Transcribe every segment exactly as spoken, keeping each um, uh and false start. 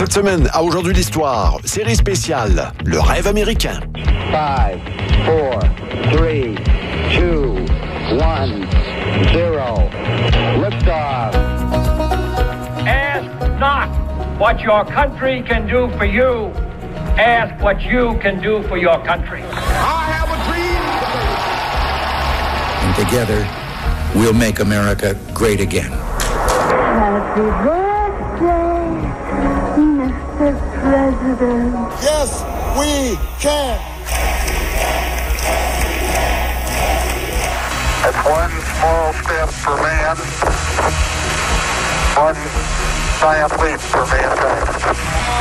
Cette semaine, à Aujourd'hui l'Histoire, série spéciale, Le rêve américain. five, four, three, two, one, zero. Liftoff. Ask not what your country can do for you. Ask what you can do for your country. I have a dream. And together, we'll make America great again. Happy birthday, Mister President. Yes, we can. It's one small step for man, one giant leap for mankind.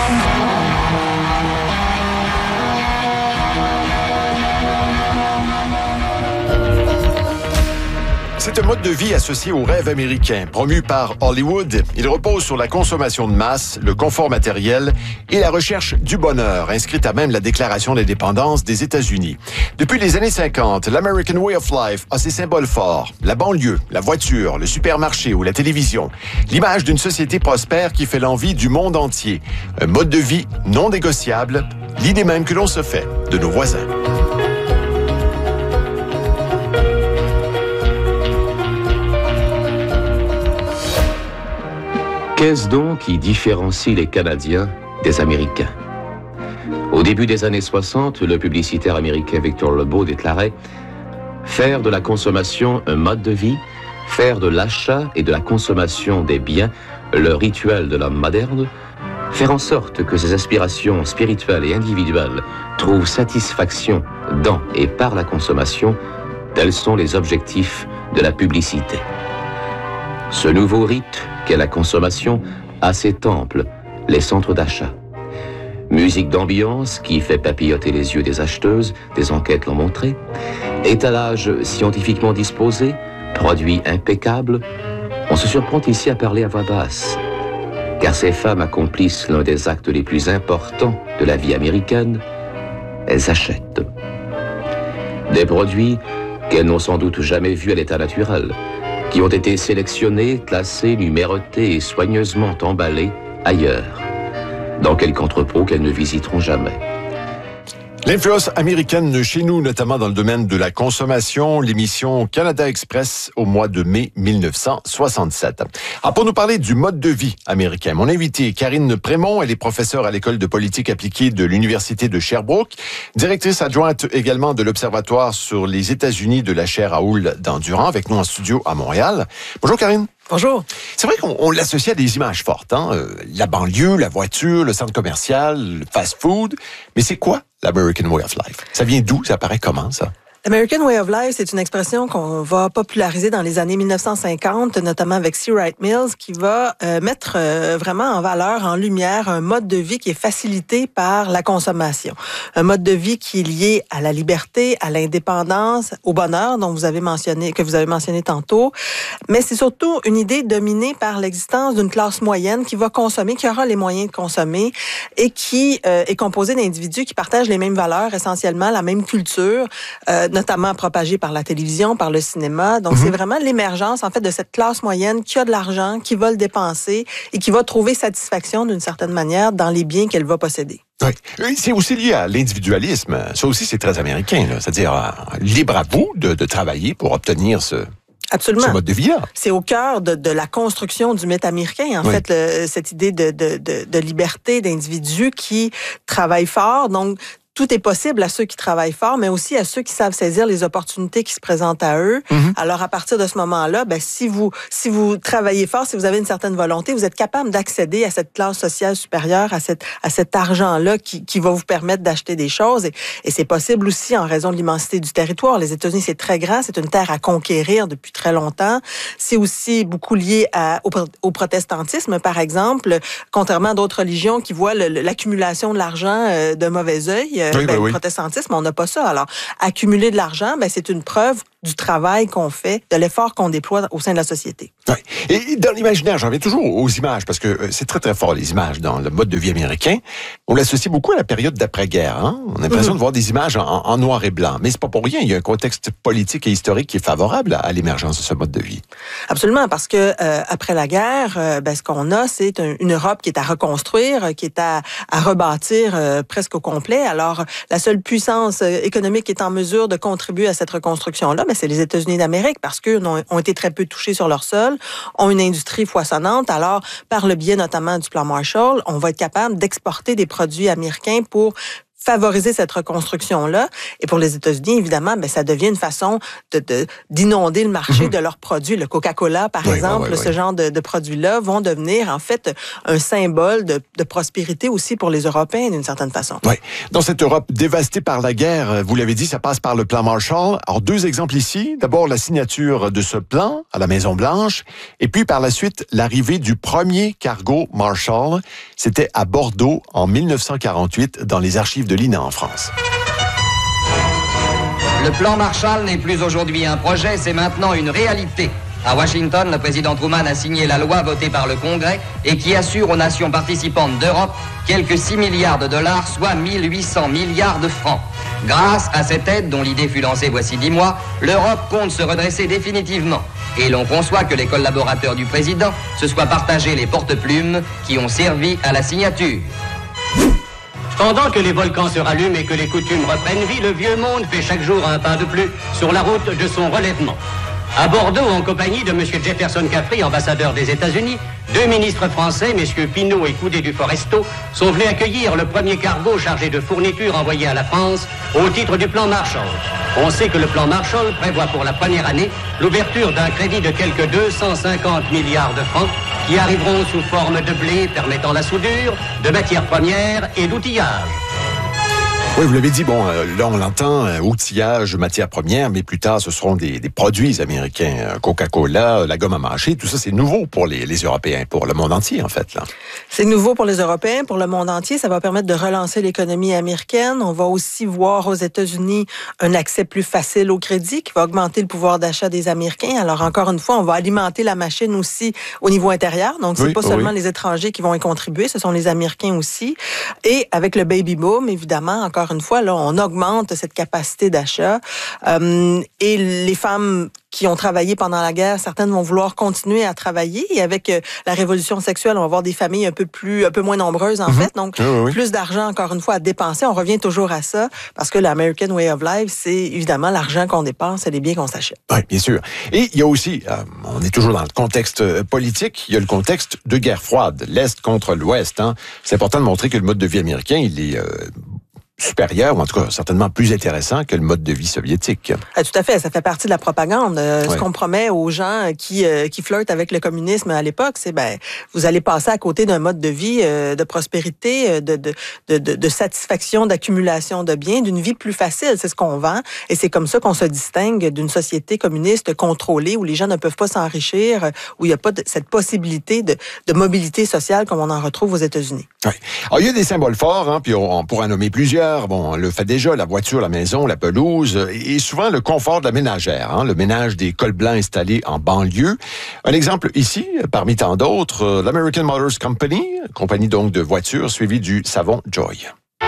C'est un mode de vie associé au rêve américain. Promu par Hollywood, il repose sur la consommation de masse, le confort matériel et la recherche du bonheur, inscrite à même la Déclaration d'indépendance des États-Unis. Depuis les années cinquante, l'American Way of Life a ses symboles forts. La banlieue, la voiture, le supermarché ou la télévision. L'image d'une société prospère qui fait l'envie du monde entier. Un mode de vie non négociable, l'idée même que l'on se fait de nos voisins. Qu'est-ce donc qui différencie les Canadiens des Américains? Au début des années soixante, le publicitaire américain Victor Lebeau déclarait « Faire de la consommation un mode de vie, faire de l'achat et de la consommation des biens le rituel de l'homme moderne, faire en sorte que ses aspirations spirituelles et individuelles trouvent satisfaction dans et par la consommation, tels sont les objectifs de la publicité. » Ce nouveau rite qu'est la consommation a ses temples, les centres d'achat. Musique d'ambiance qui fait papilloter les yeux des acheteuses, des enquêtes l'ont montré. Étalage scientifiquement disposé, produits impeccables. On se surprend ici à parler à voix basse. Car ces femmes accomplissent l'un des actes les plus importants de la vie américaine. Elles achètent. Des produits qu'elles n'ont sans doute jamais vus à l'état naturel, qui ont été sélectionnés, classés, numérotés et soigneusement emballés ailleurs, dans quelque entrepôt qu'elles ne visiteront jamais. L'influence américaine chez nous, notamment dans le domaine de la consommation, l'émission Canada Express au mois de mai mille neuf cent soixante-sept. Alors, pour nous parler du mode de vie américain, mon invitée est Karine Prémont. Elle est professeure à l'École de politique appliquée de l'Université de Sherbrooke, directrice adjointe également de l'Observatoire sur les États-Unis de la chaire Raoul Dandurand, avec nous en studio à Montréal. Bonjour Karine. Bonjour. C'est vrai qu'on on l'associe à des images fortes, hein? Euh, la banlieue, la voiture, le centre commercial, le fast-food. Mais c'est quoi l'American Way of Life? Ça vient d'où? Ça apparaît comment, ça? L'American Way of Life, c'est une expression qu'on va populariser dans les années mille neuf cent cinquante, notamment avec C. Wright Mills, qui va euh, mettre euh, vraiment en valeur, en lumière, un mode de vie qui est facilité par la consommation. Un mode de vie qui est lié à la liberté, à l'indépendance, au bonheur, dont vous avez mentionné, que vous avez mentionné tantôt. Mais c'est surtout une idée dominée par l'existence d'une classe moyenne qui va consommer, qui aura les moyens de consommer et qui euh, est composée d'individus qui partagent les mêmes valeurs, essentiellement la même culture, euh, notamment propagée par la télévision, par le cinéma. Donc, mm-hmm. c'est vraiment l'émergence, en fait, de cette classe moyenne qui a de l'argent, qui va le dépenser et qui va trouver satisfaction, d'une certaine manière, dans les biens qu'elle va posséder. Oui, c'est aussi lié à l'individualisme. Ça aussi, c'est très américain, là. C'est-à-dire, euh, libre à vous de, de travailler pour obtenir ce... Absolument. Ce mode de vie-là. C'est au cœur de, de la construction du mythe américain, en oui. fait, le, cette idée de, de, de, de liberté, d'individus qui travaillent fort. Donc, tout est possible à ceux qui travaillent fort, mais aussi à ceux qui savent saisir les opportunités qui se présentent à eux. Mm-hmm. Alors, à partir de ce moment-là, ben, si vous, si vous travaillez fort, si vous avez une certaine volonté, vous êtes capable d'accéder à cette classe sociale supérieure, à cette, à cet argent-là qui, qui va vous permettre d'acheter des choses. Et, et c'est possible aussi en raison de l'immensité du territoire. Les États-Unis, c'est très grand. C'est une terre à conquérir depuis très longtemps. C'est aussi beaucoup lié à, au, au protestantisme, par exemple, contrairement à d'autres religions qui voient le, l'accumulation de l'argent euh, d'un mauvais œil. Oui, ben, ben, le oui. protestantisme, on n'a pas ça. Alors, accumuler de l'argent, ben, c'est une preuve du travail qu'on fait, de l'effort qu'on déploie au sein de la société. Oui. Et dans l'imaginaire, j'en reviens toujours aux images, parce que c'est très, très fort, les images dans le mode de vie américain. On l'associe beaucoup à la période d'après-guerre. Hein? On a l'impression mm-hmm. de voir des images en, en noir et blanc. Mais c'est pas pour rien. Il y a un contexte politique et historique qui est favorable à, à l'émergence de ce mode de vie. Absolument, parce que euh, après la guerre, euh, ben, ce qu'on a, c'est un, une Europe qui est à reconstruire, qui est à, à rebâtir euh, presque au complet. Alors, la seule puissance économique qui est en mesure de contribuer à cette reconstruction-là, ben, c'est les États-Unis d'Amérique, parce qu'eux ont, ont été très peu touchés sur leur sol, ont une industrie foisonnante. Alors, par le biais notamment du plan Marshall, on va être capable d'exporter des produits américains pour favoriser cette reconstruction-là. Et pour les États-Unis, évidemment, ben, ça devient une façon de, de, d'inonder le marché mm-hmm. de leurs produits. Le Coca-Cola, par oui, exemple, oui, oui, ce oui. genre de, de produits-là vont devenir, en fait, un symbole de, de prospérité aussi pour les Européens, d'une certaine façon. Oui. Dans cette Europe dévastée par la guerre, vous l'avez dit, ça passe par le plan Marshall. Alors, deux exemples ici. D'abord, la signature de ce plan à la Maison-Blanche. Et puis, par la suite, l'arrivée du premier cargo Marshall. C'était à Bordeaux en dix-neuf cent quarante-huit, dans les archives de l'I N A en France. Le plan Marshall n'est plus aujourd'hui un projet, c'est maintenant une réalité. À Washington, le président Truman a signé la loi votée par le Congrès et qui assure aux nations participantes d'Europe quelques six milliards de dollars, soit mille huit cents milliards de francs. Grâce à cette aide, dont l'idée fut lancée voici dix mois, l'Europe compte se redresser définitivement. Et l'on conçoit que les collaborateurs du président se soient partagés les porte-plumes qui ont servi à la signature. Pendant que les volcans se rallument et que les coutumes reprennent vie, le vieux monde fait chaque jour un pas de plus sur la route de son relèvement. À Bordeaux, en compagnie de M. Jefferson Caffrey, ambassadeur des États-Unis, deux ministres français, M. Pinault et Coudet du Foresto, sont venus accueillir le premier cargo chargé de fournitures envoyé à la France au titre du plan Marshall. On sait que le plan Marshall prévoit pour la première année l'ouverture d'un crédit de quelques deux cent cinquante milliards de francs qui arriveront sous forme de blé permettant la soudure, de matières premières et d'outillage. Oui, vous l'avez dit, bon, euh, là on l'entend, euh, outillage, matières premières, mais plus tard ce seront des, des produits américains, euh, Coca-Cola, la gomme à mâcher, tout ça c'est nouveau pour les, les Européens, pour le monde entier en fait. Là. C'est nouveau pour les Européens, pour le monde entier, ça va permettre de relancer l'économie américaine. On va aussi voir aux États-Unis un accès plus facile au crédit qui va augmenter le pouvoir d'achat des Américains. Alors encore une fois, on va alimenter la machine aussi au niveau intérieur, donc c'est oui, pas seulement oui. les étrangers qui vont y contribuer, ce sont les Américains aussi. Et avec le baby boom, évidemment, encore une fois, là, on augmente cette capacité d'achat. Euh, et les femmes qui ont travaillé pendant la guerre, certaines vont vouloir continuer à travailler. Et avec euh, la révolution sexuelle, on va avoir des familles un peu plus, un peu moins nombreuses, en mm-hmm. fait. Donc, oui, oui. plus d'argent, encore une fois, à dépenser. On revient toujours à ça, parce que l'American Way of Life, c'est évidemment l'argent qu'on dépense et les biens qu'on s'achète. Oui, bien sûr. Et il y a aussi, euh, on est toujours dans le contexte politique, il y a le contexte de guerre froide, l'Est contre l'Ouest. Hein. C'est important de montrer que le mode de vie américain, il est... Euh, supérieur, ou en tout cas certainement plus intéressant que le mode de vie soviétique. Ah, tout à fait, ça fait partie de la propagande. Euh, ouais. Ce qu'on promet aux gens qui euh, qui flirtent avec le communisme à l'époque, c'est ben vous allez passer à côté d'un mode de vie euh, de prospérité, de de, de de de satisfaction, d'accumulation de biens, d'une vie plus facile. C'est ce qu'on vend, et c'est comme ça qu'on se distingue d'une société communiste contrôlée où les gens ne peuvent pas s'enrichir, où il n'y a pas de, cette possibilité de de mobilité sociale comme on en retrouve aux États-Unis. Oui. Alors, il y a des symboles forts, hein, puis on, on pourra nommer plusieurs. Bon, on le fait déjà, la voiture, la maison, la pelouse, et souvent le confort de la ménagère, hein, le ménage des cols blancs installés en banlieue. Un exemple ici, parmi tant d'autres, l'American Motors Company, compagnie donc de voitures, suivie du savon Joy.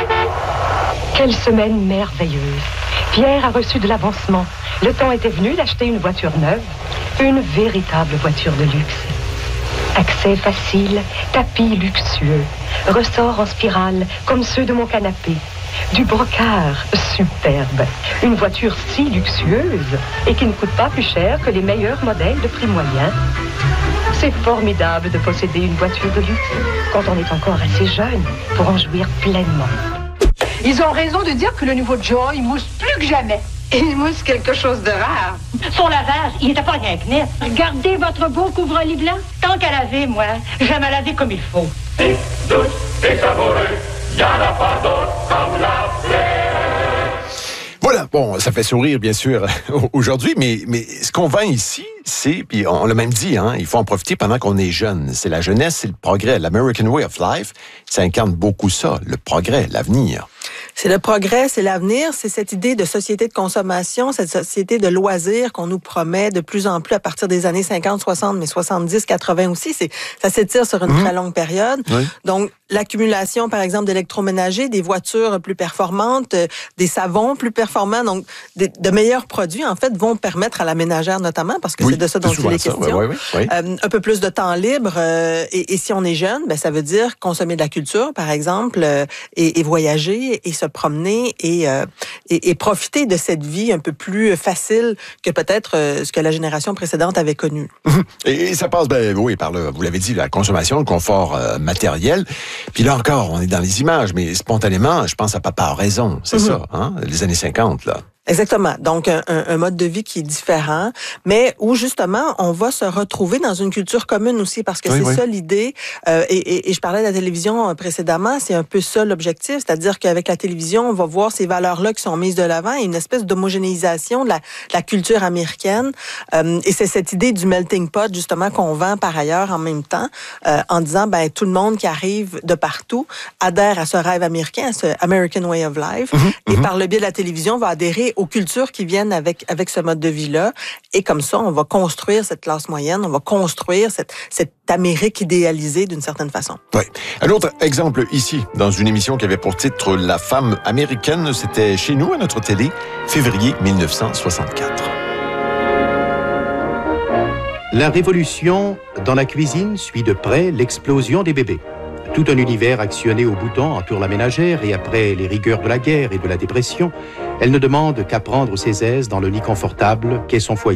Quelle semaine merveilleuse! Pierre a reçu de l'avancement. Le temps était venu d'acheter une voiture neuve, une véritable voiture de luxe. Accès facile, tapis luxueux, ressort en spirale comme ceux de mon canapé. Du brocart superbe. Une voiture si luxueuse et qui ne coûte pas plus cher que les meilleurs modèles de prix moyen. C'est formidable de posséder une voiture de luxe quand on est encore assez jeune pour en jouir pleinement. Ils ont raison de dire que le nouveau Joy mousse plus que jamais. Il mousse quelque chose de rare. Son lavage, il était pas rien que net. Regardez votre beau couvre-lit blanc. Tant qu'à laver, moi, j'aime à laver comme il faut. Et douce et savoureux, y en a pas d'autre comme la plaie. Voilà, bon, ça fait sourire, bien sûr, aujourd'hui, mais, mais ce qu'on vend ici, c'est, puis on l'a même dit, hein, il faut en profiter pendant qu'on est jeune. C'est la jeunesse, c'est le progrès. L'American Way of Life, ça incarne beaucoup ça, le progrès, l'avenir. C'est le progrès, c'est l'avenir, c'est cette idée de société de consommation, cette société de loisirs qu'on nous promet de plus en plus à partir des années cinquante, soixante, mais soixante-dix, quatre-vingts aussi. C'est, ça s'étire sur une mmh. très longue période. Oui. Donc, l'accumulation, par exemple, d'électroménagers, des voitures plus performantes, euh, des savons plus performants, donc des, de meilleurs produits, en fait, vont permettre à la ménagère notamment, parce que oui, c'est de ça dont il est question, oui, oui, oui. Euh, un peu plus de temps libre. Euh, et, et si on est jeune, ben, ça veut dire consommer de la culture, par exemple, euh, et, et voyager, et se promener, et, euh, et, et profiter de cette vie un peu plus facile que peut-être euh, ce que la génération précédente avait connu. Et, et ça passe, ben oui, par le, vous l'avez dit, la consommation, le confort euh, matériel. Puis là encore, on est dans les images, mais spontanément, je pense à Papa a raison, c'est mm-hmm. ça, hein, les années cinquante, là. Exactement. Donc, un, un mode de vie qui est différent, mais où, justement, on va se retrouver dans une culture commune aussi, parce que oui, c'est oui. ça l'idée. Euh, et, et, et je parlais de la télévision précédemment, c'est un peu ça l'objectif, c'est-à-dire qu'avec la télévision, on va voir ces valeurs-là qui sont mises de l'avant et une espèce d'homogénéisation de la, de la culture américaine. Euh, et c'est cette idée du melting pot, justement, qu'on vend par ailleurs en même temps, euh, en disant, ben tout le monde qui arrive de partout adhère à ce rêve américain, à ce American Way of Life, mm-hmm. et mm-hmm. par le biais de la télévision, va adhérer aux cultures qui viennent avec avec ce mode de vie-là. Et comme ça, on va construire cette classe moyenne, on va construire cette, cette Amérique idéalisée d'une certaine façon. Oui. Un autre exemple ici, dans une émission qui avait pour titre « La femme américaine », c'était chez nous, à notre télé, février dix-neuf cent soixante-quatre. La révolution dans la cuisine suit de près l'explosion des bébés. Tout un univers actionné au bouton entoure la ménagère et après les rigueurs de la guerre et de la dépression, elle ne demande qu'à prendre ses aises dans le nid confortable qu'est son foyer.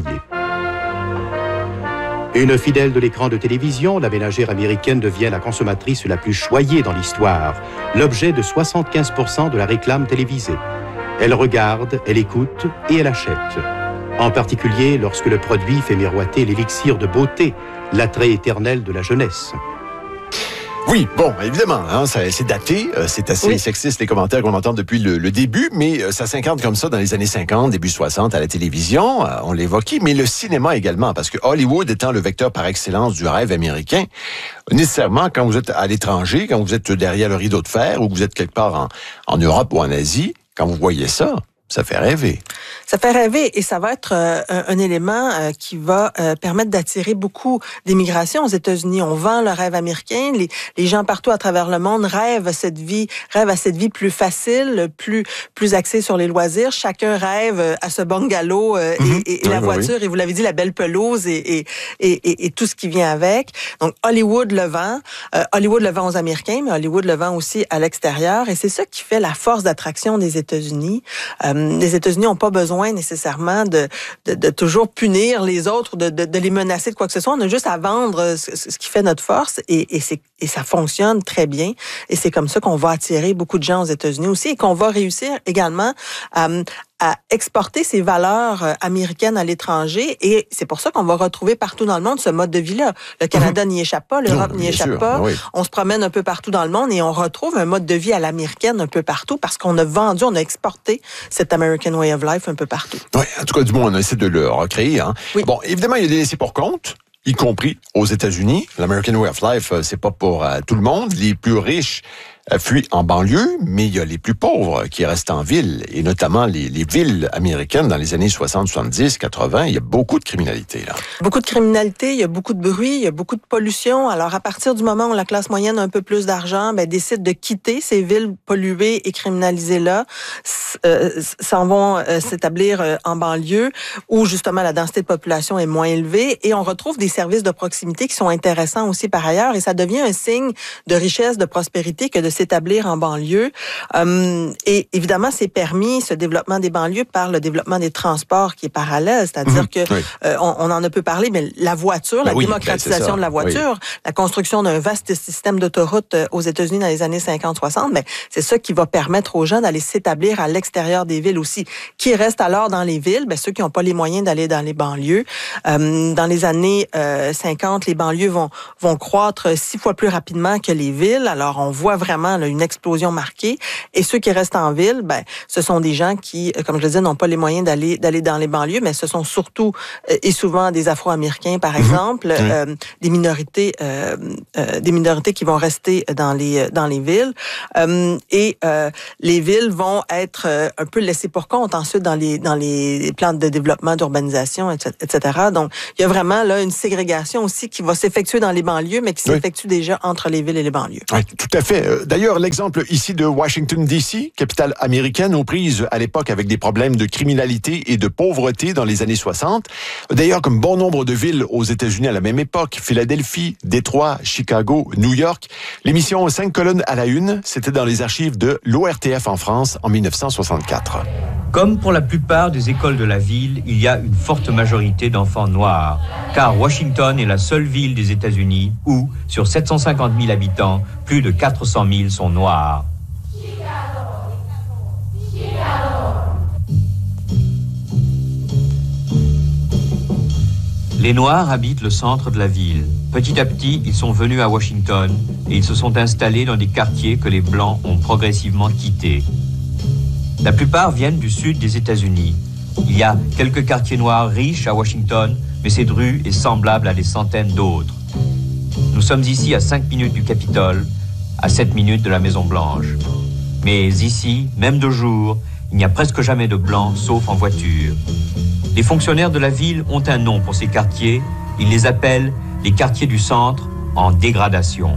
Une fidèle de l'écran de télévision, la ménagère américaine devient la consommatrice la plus choyée dans l'histoire, l'objet de soixante-quinze pour cent de la réclame télévisée. Elle regarde, elle écoute et elle achète. En particulier lorsque le produit fait miroiter l'élixir de beauté, l'attrait éternel de la jeunesse. Oui, bon, évidemment, hein, ça, c'est daté, euh, c'est assez oui. sexiste les commentaires qu'on entend depuis le, le début, mais euh, ça s'incarne comme ça dans les années cinquante, début soixante à la télévision, euh, on l'évoquait, mais le cinéma également, parce que Hollywood étant le vecteur par excellence du rêve américain, nécessairement quand vous êtes à l'étranger, quand vous êtes derrière le rideau de fer ou que vous êtes quelque part en, en Europe ou en Asie, quand vous voyez ça, ça fait rêver. Ça fait rêver et ça va être euh, un, un élément euh, qui va euh, permettre d'attirer beaucoup d'immigration aux États-Unis. On vend le rêve américain. Les, les gens partout à travers le monde rêvent à cette vie, rêvent à cette vie plus facile, plus plus axée sur les loisirs. Chacun rêve à ce bungalow euh, mm-hmm. et, et, et oui, la voiture. Oui. Et vous l'avez dit, la belle pelouse et, et, et, et, et tout ce qui vient avec. Donc Hollywood le vend. Euh, Hollywood le vend aux Américains, mais Hollywood le vend aussi à l'extérieur. Et c'est ça qui fait la force d'attraction des États-Unis. Euh, les États-Unis n'ont pas besoin nécessairement de, de, de toujours punir les autres, de, de, de les menacer de quoi que ce soit. On a juste à vendre ce, ce qui fait notre force et, et, c'est, et ça fonctionne très bien. Et c'est comme ça qu'on va attirer beaucoup de gens aux États-Unis aussi et qu'on va réussir également à, à exporter ces valeurs américaines à l'étranger. Et c'est pour ça qu'on va retrouver partout dans le monde ce mode de vie-là. Le Canada mmh. n'y échappe pas, l'Europe non, n'y échappe sûr, pas. Oui. On se promène un peu partout dans le monde et on retrouve un mode de vie à l'américaine un peu partout parce qu'on a vendu, on a exporté cet American Way of Life un peu partout. Oui, en tout cas, du moins, on essaie de le recréer. Hein. Oui. Bon, évidemment, il y a des laissés pour compte, y compris aux États-Unis. L'American Way of Life, c'est pas pour euh, tout le monde. Les plus riches fuient en banlieue, mais il y a les plus pauvres qui restent en ville, et notamment les, les villes américaines dans les années soixante, soixante-dix, quatre-vingts, il y a beaucoup de criminalité, là. Beaucoup de criminalité, il y a beaucoup de bruit, il y a beaucoup de pollution. Alors, à partir du moment où la classe moyenne a un peu plus d'argent, ben, décide de quitter ces villes polluées et criminalisées-là, euh, s'en vont euh, s'établir euh, en banlieue, où justement la densité de population est moins élevée, et on retrouve des services de proximité qui sont intéressants aussi par ailleurs, et ça devient un signe de richesse, de prospérité que de s'établir en banlieue. Euh, et évidemment, c'est permis, ce développement des banlieues, par le développement des transports qui est parallèle. C'est-à-dire mmh, que oui. euh, on, on en a peu parlé, mais la voiture, ben la oui, démocratisation ben de la voiture, oui. la construction d'un vaste système d'autoroutes aux États-Unis dans les années cinquante soixante, ben, c'est ça qui va permettre aux gens d'aller s'établir à l'extérieur des villes aussi. Qui restent alors dans les villes? Ben, ceux qui n'ont pas les moyens d'aller dans les banlieues. Euh, dans les années euh, cinquante, les banlieues vont, vont croître six fois plus rapidement que les villes. Alors, on voit vraiment vraiment là, une explosion marquée. Et ceux qui restent en ville, ben, ce sont des gens qui, comme je le disais, n'ont pas les moyens d'aller d'aller dans les banlieues, mais ce sont surtout euh, et souvent des Afro-Américains, par exemple, mmh. euh, des minorités, euh, euh, des minorités qui vont rester dans les dans les villes. Euh, et euh, les villes vont être euh, un peu laissées pour compte ensuite dans les dans les plans de développement, d'urbanisation, et cetera. Donc, il y a vraiment là une ségrégation aussi qui va s'effectuer dans les banlieues, mais qui oui. s'effectue déjà entre les villes et les banlieues. Oui, tout à fait. D'ailleurs, l'exemple ici de Washington, D C, capitale américaine, aux prises à l'époque avec des problèmes de criminalité et de pauvreté dans les années soixante. D'ailleurs, comme bon nombre de villes aux États-Unis à la même époque, Philadelphie, Détroit, Chicago, New York, l'émission cinq colonnes à la une, c'était dans les archives de l'O R T F en France en mille neuf cent soixante-quatre. Comme pour la plupart des écoles de la ville, il y a une forte majorité d'enfants noirs, car Washington est la seule ville des États-Unis où, sur sept cent cinquante mille habitants, plus de quatre cent mille sont noirs. Les Noirs habitent le centre de la ville. Petit à petit, ils sont venus à Washington et ils se sont installés dans des quartiers que les Blancs ont progressivement quittés. La plupart viennent du sud des États-Unis. Il y a quelques quartiers noirs riches à Washington, mais cette rue est semblable à des centaines d'autres. Nous sommes ici à cinq minutes du Capitole, à sept minutes de la Maison-Blanche. Mais ici, même de jour, il n'y a presque jamais de Blancs, sauf en voiture. Les fonctionnaires de la ville ont un nom pour ces quartiers. Ils les appellent les quartiers du centre en dégradation.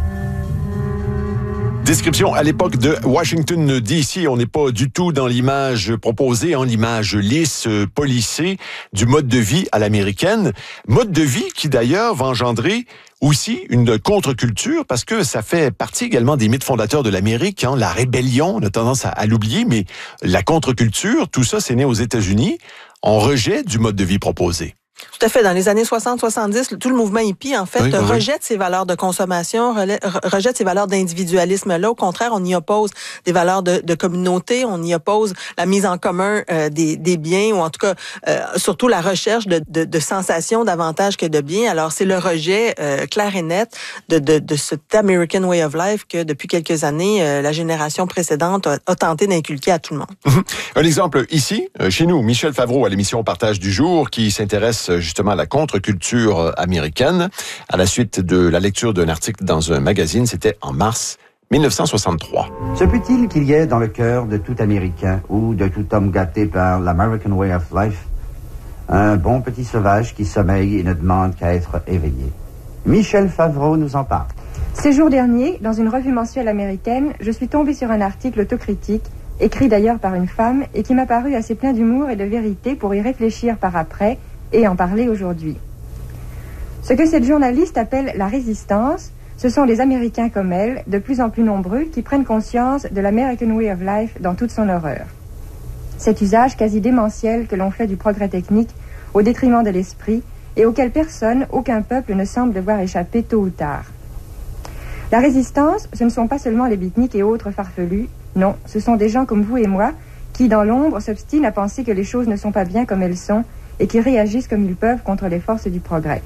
Description à l'époque de Washington, D C. On n'est pas du tout dans l'image proposée, hein, l'image lisse, polissée du mode de vie à l'américaine. Mode de vie qui d'ailleurs va engendrer aussi une contre-culture parce que ça fait partie également des mythes fondateurs de l'Amérique. Hein, la rébellion, on a tendance à, à l'oublier, mais la contre-culture, tout ça, c'est né aux États-Unis en rejet du mode de vie proposé. Tout à fait. Dans les années soixante soixante-dix, tout le mouvement hippie, en fait, oui, rejette oui. ces valeurs de consommation, rejette ces valeurs d'individualisme. Là, au contraire, on y oppose des valeurs de, de communauté, on y oppose la mise en commun euh, des, des biens, ou en tout cas, euh, surtout la recherche de, de, de sensations davantage que de biens. Alors, c'est le rejet euh, clair et net de, de, de cet American Way of Life que, depuis quelques années, euh, la génération précédente a, a tenté d'inculquer à tout le monde. Mmh. Un exemple ici, chez nous, Michel Favreau à l'émission Partage du jour, qui s'intéresse justement à la contre-culture américaine à la suite de la lecture d'un article dans un magazine. C'était en mars mille neuf cent soixante-trois. Se peut-il qu'il y ait dans le cœur de tout Américain ou de tout homme gâté par l'American Way of Life un bon petit sauvage qui sommeille et ne demande qu'à être éveillé? Michel Favreau nous en parle. Ces jours derniers, dans une revue mensuelle américaine, je suis tombé sur un article autocritique, écrit d'ailleurs par une femme, et qui m'a paru assez plein d'humour et de vérité pour y réfléchir par après et en parler aujourd'hui. Ce que cette journaliste appelle la résistance, ce sont les Américains comme elle, de plus en plus nombreux, qui prennent conscience de l'American Way of Life dans toute son horreur. Cet usage quasi démentiel que l'on fait du progrès technique au détriment de l'esprit et auquel personne, aucun peuple ne semble devoir échapper tôt ou tard. La résistance, ce ne sont pas seulement les beatniks et autres farfelus, non, ce sont des gens comme vous et moi qui, dans l'ombre, s'obstinent à penser que les choses ne sont pas bien comme elles sont et qui réagissent comme ils peuvent contre les forces du progrès.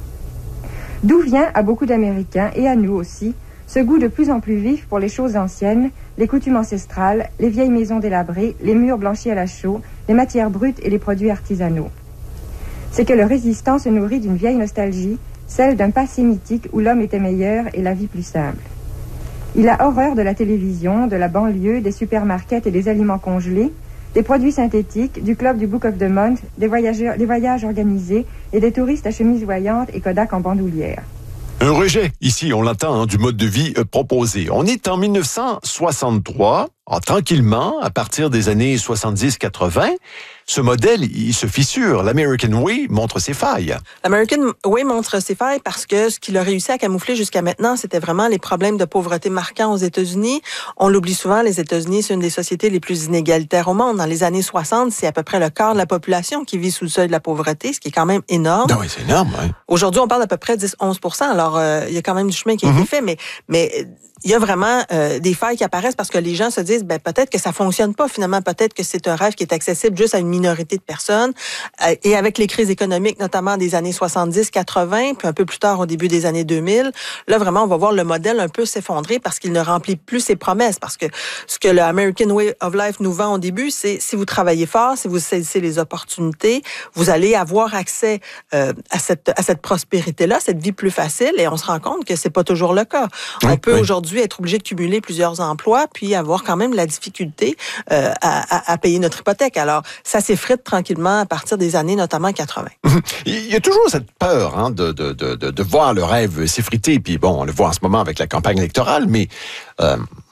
D'où vient à beaucoup d'Américains, et à nous aussi, ce goût de plus en plus vif pour les choses anciennes, les coutumes ancestrales, les vieilles maisons délabrées, les murs blanchis à la chaux, les matières brutes et les produits artisanaux. C'est que le résistant se nourrit d'une vieille nostalgie, celle d'un passé mythique où l'homme était meilleur et la vie plus simple. Il a horreur de la télévision, de la banlieue, des supermarkets et des aliments congelés, des produits synthétiques, du club du Book of the Month, des, voyageurs, des voyages organisés et des touristes à chemise voyante et Kodak en bandoulière. Un rejet, ici, on l'entend, hein, du mode de vie euh, proposé. On est en mille neuf cent soixante-trois, ah, tranquillement, à partir des années soixante-dix quatre-vingt, ce modèle, il se fissure. L'American Way montre ses failles. L'American Way montre ses failles parce que ce qu'il a réussi à camoufler jusqu'à maintenant, c'était vraiment les problèmes de pauvreté marquants aux États-Unis. On l'oublie souvent, les États-Unis, c'est une des sociétés les plus inégalitaires au monde. Dans les années soixante, c'est à peu près le quart de la population qui vit sous le seuil de la pauvreté, ce qui est quand même énorme. Non, oui, c'est énorme. Oui. Aujourd'hui, on parle d'à peu près dix à onze pour cent. Alors, euh, il y a quand même du chemin qui a mm-hmm. été fait, mais... mais il y a vraiment euh, des failles qui apparaissent parce que les gens se disent disent, ben peut-être que ça fonctionne pas finalement, peut-être que c'est un rêve qui est accessible juste à une minorité de personnes. Euh, et avec les crises économiques, notamment des années soixante-dix quatre-vingt, puis un peu plus tard au début des années deux mille, là vraiment on va voir le modèle un peu s'effondrer parce qu'il ne remplit plus ses promesses. Parce que ce que le American Way of Life nous vend au début, c'est si vous travaillez fort, si vous saisissez les opportunités, vous allez avoir accès euh, à cette à cette prospérité-là, cette vie plus facile. Et on se rend compte que c'est pas toujours le cas. Oui, on peut oui. aujourd'hui être obligé de cumuler plusieurs emplois puis avoir quand même la difficulté euh, à, à, à payer notre hypothèque. Alors, ça s'effrite tranquillement à partir des années notamment quatre-vingt. Il y a toujours cette peur hein, de, de, de, de voir le rêve s'effriter. Puis bon, on le voit en ce moment avec la campagne électorale, mais euh,